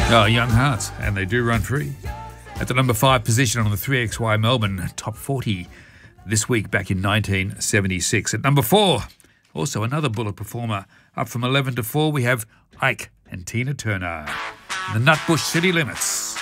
Oh, Young Hearts, and they do run free. At the number 5 position on the 3XY Melbourne Top 40 this week back in 1976. At number 4, also another Bullet performer. Up from 11 to 4, we have Ike and Tina Turner. The Nutbush City Limits.